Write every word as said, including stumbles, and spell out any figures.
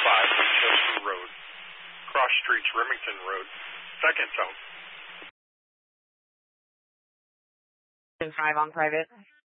five, Winchester Road. Cross Streets, Remington Road. Second tone. five on private.